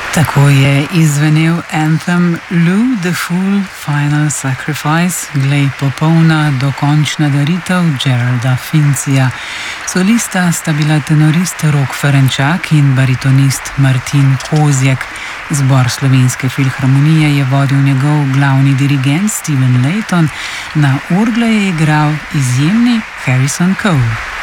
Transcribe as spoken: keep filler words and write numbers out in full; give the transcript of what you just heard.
Tako je izvenel anthem Lou the Fool Final Sacrifice, glej popolna dokončna daritev Geralda Fincija. Solista sta bila tenorist Rok Ferenčak in baritonist Martin Kozjek. Zbor Slovenske filharmonije je vodil njegov glavni dirigent Steven Layton, na orgle je igral izjemni Harrison Cole.